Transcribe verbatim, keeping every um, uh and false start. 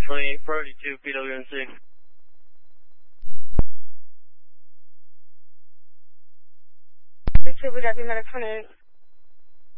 twenty-eight forty-two P W N C. Distributor, Medic twenty-eight.